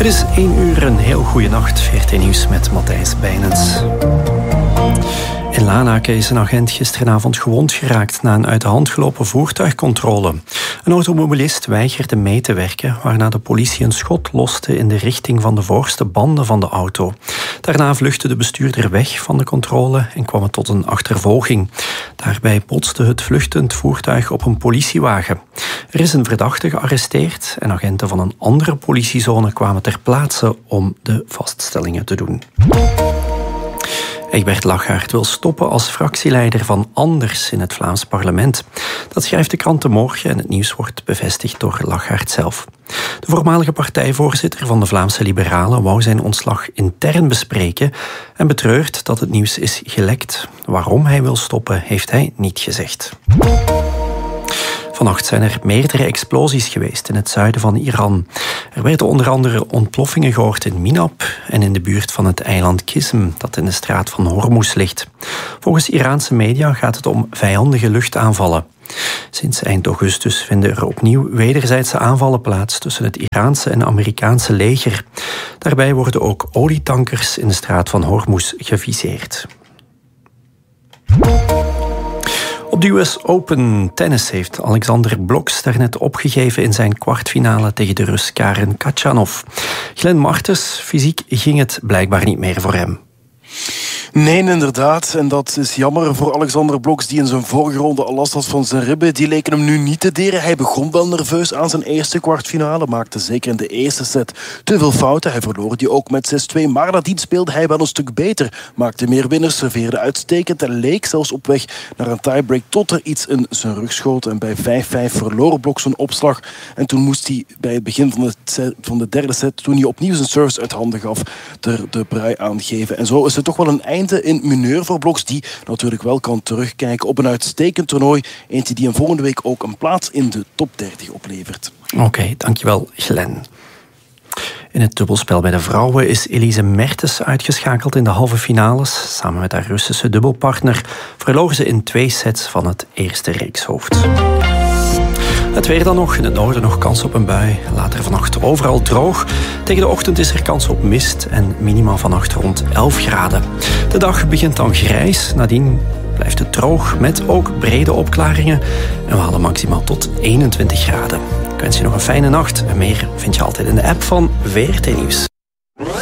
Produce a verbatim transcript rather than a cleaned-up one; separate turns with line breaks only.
Het is één uur, een heel goede nacht. V R T Nieuws met Matthijs Bijnens. In Lanaken is een agent gisteravond gewond geraakt na een uit de hand gelopen voertuigcontrole. Een automobilist weigerde mee te werken, waarna de politie een schot loste in de richting van de voorste banden van de auto. Daarna vluchtte de bestuurder weg van de controle en kwam het tot een achtervolging. Daarbij botste het vluchtend voertuig op een politiewagen. Er is een verdachte gearresteerd en agenten van een andere politiezone kwamen ter plaatse om de vaststellingen te doen. Egbert Lachaert wil stoppen als fractieleider van Anders in het Vlaams parlement. Dat schrijft de krant De Morgen en het nieuws wordt bevestigd door Lachaert zelf. De voormalige partijvoorzitter van de Vlaamse Liberalen wou zijn ontslag intern bespreken en betreurt dat het nieuws is gelekt. Waarom hij wil stoppen, heeft hij niet gezegd. Vannacht zijn er meerdere explosies geweest in het zuiden van Iran. Er werden onder andere ontploffingen gehoord in Minab en in de buurt van het eiland Qism, dat in de straat van Hormuz ligt. Volgens Iraanse media gaat het om vijandige luchtaanvallen. Sinds eind augustus vinden er opnieuw wederzijdse aanvallen plaats tussen het Iraanse en Amerikaanse leger. Daarbij worden ook olietankers in de straat van Hormuz geviseerd. Op de U S Open tennis heeft Alexander Blok daarnet opgegeven in zijn kwartfinale tegen de Rus Karen Khachanov. Glenn Martens, fysiek ging het blijkbaar niet meer voor hem.
Nee, inderdaad. En dat is jammer voor Alexander Blok, die in zijn vorige ronde al last had van zijn ribben. Die leken hem nu niet te deren. Hij begon wel nerveus aan zijn eerste kwartfinale. Maakte zeker in de eerste set te veel fouten. Hij verloor die ook met zes twee. Maar nadien speelde hij wel een stuk beter. Maakte meer winners, serveerde uitstekend. En leek zelfs op weg naar een tiebreak tot er iets in zijn rug schoot. En bij vijf vijf verloor Blok zijn opslag. En toen moest hij bij het begin van de, set, van de derde set, toen hij opnieuw zijn service uit handen gaf, er de brui aangeven. En zo is het toch wel een eind in mineur voor Bloks, die natuurlijk wel kan terugkijken op een uitstekend toernooi. Eentje die hem volgende week ook een plaats in de top dertig oplevert.
Oké, okay, dankjewel Glenn. In het dubbelspel bij de vrouwen is Elise Mertens uitgeschakeld in de halve finales. Samen met haar Russische dubbelpartner verloor ze in twee sets van het eerste reekshoofd. Het weer dan nog. In het noorden nog kans op een bui. Later vannacht overal droog. Tegen de ochtend is er kans op mist en minima vannacht rond elf graden. De dag begint dan grijs. Nadien blijft het droog met ook brede opklaringen. En we halen maximaal tot eenentwintig graden. Ik wens je nog een fijne nacht. En meer vind je altijd in de app van V R T Nieuws.